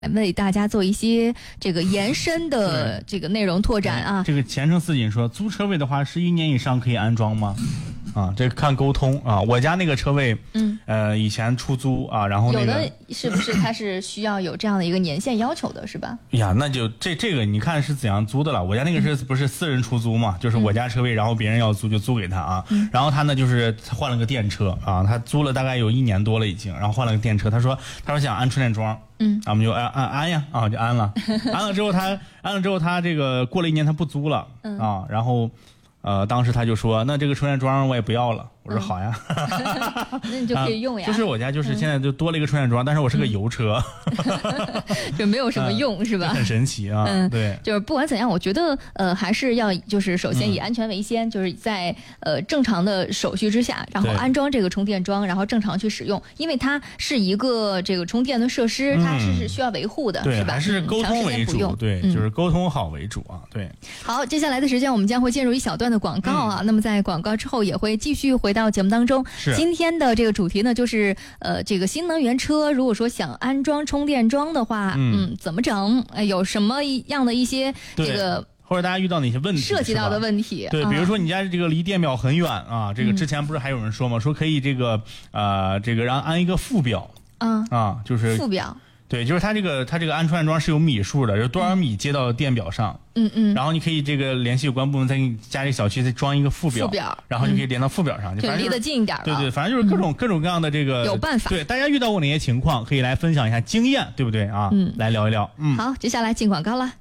为大家做一些这个延伸的这个内容拓展啊。 这个前程似锦说，租车位的话11年以上可以安装吗？啊，这看沟通啊。我家那个车位，以前出租啊，然后那个有的是不是它是需要有这样的一个年限要求的，是吧？ 呀，那就这个你看是怎样租的了。我家那个不是私人出租嘛，就是我家车位，然后别人要租就租给他啊。然后他呢就是他换了个电车啊，他租了大概有1年多了已经，然后换了个电车，他说想安充电桩。我们就安呀啊，就安了。安了之后他这个过了1年他不租了啊，然后当时他就说那这个充电桩我也不要了。我说好呀， 那你就可以用呀。 就是我家就是现在就多了一个充电桩，但是我是个油车， 就没有什么用是吧？ 很神奇啊。对， 就是不管怎样，我觉得还是要就是首先以安全为先，就是在正常的手续之下，然后安装这个充电桩，然后正常去使用，因为它是一个这个充电的设施，它是需要维护的，是吧？ 还是沟通为主，对，就是沟通好为主啊。对。 好，接下来的时间我们将会进入一小段的广告啊。那么在广告之后也会继续回到节目当中。今天的这个主题呢，就是这个新能源车，如果说想安装充电桩的话，怎么整？有什么样的一些这个或者大家遇到哪些问题涉及到的问题？ 对，比如说你家这个离电表很远啊，这个之前不是还有人说吗？说可以这个让安一个副表就是副表。 对，就是它这个安充电桩是有米数的，有多少米接到电表上，然后你可以这个联系有关部门，再给你家里小区再装一个副表，然后就可以连到副表上， 就离得近一点了。 对，反正就是各种各样的这个有办法。 对，大家遇到过哪些情况，可以来分享一下经验，对不对啊？来聊一聊。 好，接下来进广告了。